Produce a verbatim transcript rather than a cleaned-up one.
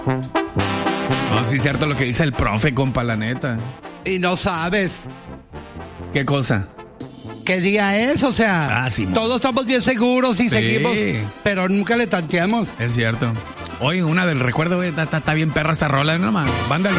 No, sí es cierto lo que dice el profe, compa, la neta. Y no sabes ¿Qué cosa? qué día es, o sea, Ah, sí, mo. todos estamos bien seguros y Sí. seguimos, pero nunca le tanteamos. Es cierto. Oye, una del recuerdo, güey, está, está- está bien perra esta rola, nomás. Banda